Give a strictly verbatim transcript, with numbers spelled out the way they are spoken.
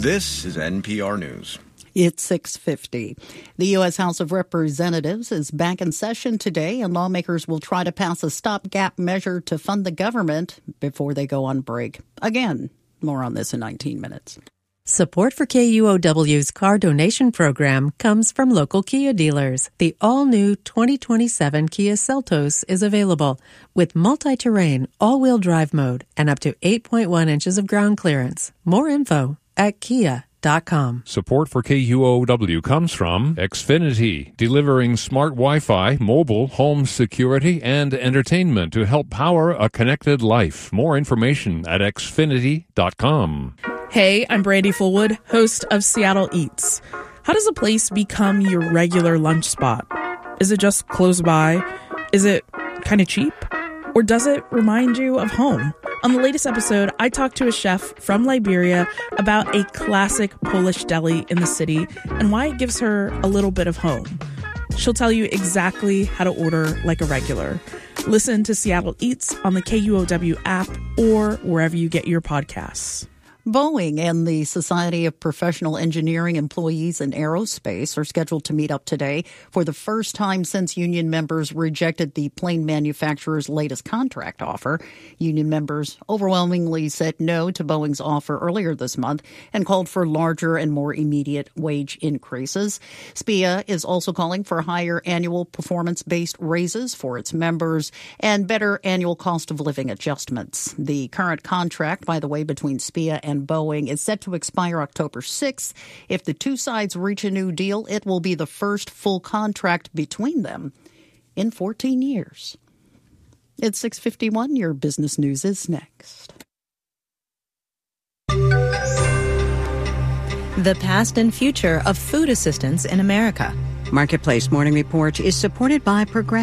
This is N P R News. It's six fifty. The U S. House of Representatives is back in session today, and lawmakers will try to pass a stopgap measure to fund the government before they go on break. Again, more on this in nineteen minutes. Support for K U O W's car donation program comes from local Kia dealers. The all-new twenty twenty-seven Kia Seltos is available with multi-terrain, all-wheel drive mode, and up to eight point one inches of ground clearance. More info at kia dot com. Support for K U O W comes from Xfinity, delivering smart Wi-Fi, mobile, home security, and entertainment to help power a connected life. More information at xfinity dot com. Hey, I'm Brandy Fullwood, host of Seattle Eats. How does a place become your regular lunch spot? Is it just close by? Is it kind of cheap? Or does it remind you of home? On the latest episode, I talked to a chef from Liberia about a classic Polish deli in the city and why it gives her a little bit of home. She'll tell you exactly how to order like a regular. Listen to Seattle Eats on the K U O W app or wherever you get your podcasts. Boeing and the Society of Professional Engineering Employees in Aerospace are scheduled to meet up today for the first time since union members rejected the plane manufacturer's latest contract offer. Union members overwhelmingly said no to Boeing's offer earlier this month and called for larger and more immediate wage increases. S P I A is also calling for higher annual performance-based raises for its members and better annual cost of living adjustments. The current contract, by the way, between S P I A and Boeing is set to expire October sixth. If the two sides reach a new deal, it will be the first full contract between them in fourteen years. It's six fifty-one. Your business news is next. The past and future of food assistance in America. Marketplace Morning Report is supported by Progressive.